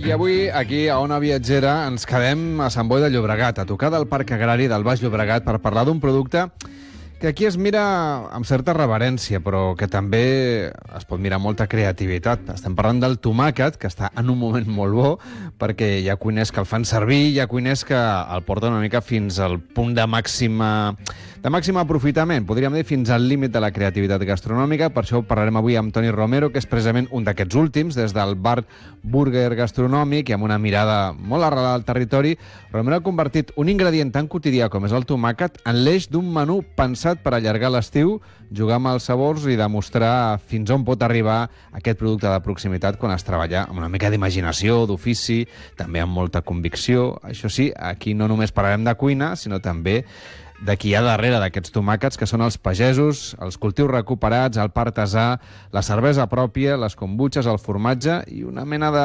I avui, aquí a Ona Viatgera, ens quedem a Sant Boi de Llobregat, a tocar del Parc Agrari del Baix Llobregat, per parlar d'un producte que aquí es mira amb certa reverència, però que també es pot mirar amb molta creativitat. Estem parlant del tomàquet, que està en un moment molt bo, perquè hi ha cuiners que el fan servir, hi ha cuiners que el porten una mica fins al punt de màxim aprofitament, podríem dir fins al límit de la creativitat gastronòmica. Per això parlarem avui amb Toni Romero, que és precisament un d'aquests últims, des del bar Burger Gastronòmic, i amb una mirada molt arrelada al territori. Romero ha convertit un ingredient tan quotidià com és el tomàquet en l'eix d'un menú pensat per allargar l'estiu, jugar amb els sabors i demostrar fins on pot arribar aquest producte de proximitat quan es treballa amb una mica d'imaginació, d'ofici, també amb molta convicció. Això sí, aquí no només parlarem de cuina, sinó també de qui hi ha darrere d'aquests tomàquets, que són els pagesos, els cultius recuperats, el pa artesà, la cervesa pròpia, les kombuches, el formatge i una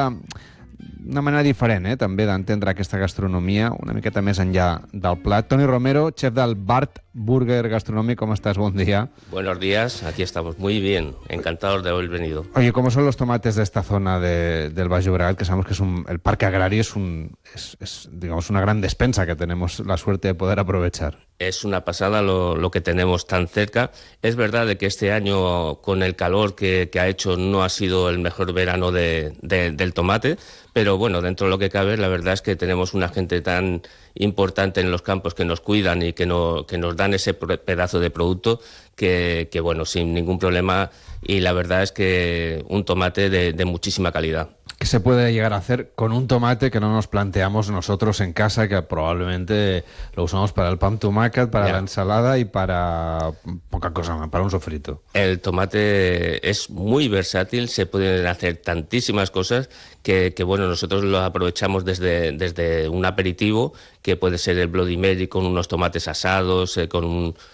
manera diferent, també, d'entendre aquesta gastronomia, una miqueta més enllà del plat. Toni Romero, chef del Bart Burger Gastronòmic, ¿cómo estás? Buen día. Buenos días, aquí estamos muy bien, encantados de haber venido. Oye, ¿cómo son los tomates de esta zona del Baix Llobregat? Que sabemos que el parque agrario es digamos, una gran despensa que tenemos la suerte de poder aprovechar. Es una pasada lo que tenemos tan cerca. Es verdad de que este año, con el calor que ha hecho, no ha sido el mejor verano del tomate, pero bueno, dentro de lo que cabe, la verdad es que tenemos una gente tan importante en los campos que nos cuidan y que nos dan ese pedazo de producto que bueno, sin ningún problema, y la verdad es que un tomate de muchísima calidad. ¿Qué se puede llegar a hacer con un tomate que no nos planteamos nosotros en casa, que probablemente lo usamos para el pan tomàquet, para la ensalada y para poca cosa más, para un sofrito? El tomate es muy versátil, se pueden hacer tantísimas cosas que bueno, nosotros lo aprovechamos desde un aperitivo, que puede ser el Bloody Mary con unos tomates asados, con